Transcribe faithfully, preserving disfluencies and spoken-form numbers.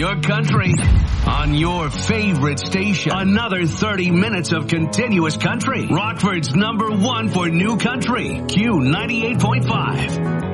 your country on your favorite station. Another thirty minutes of continuous country. Rockford's number one for new country. Q ninety-eight point five.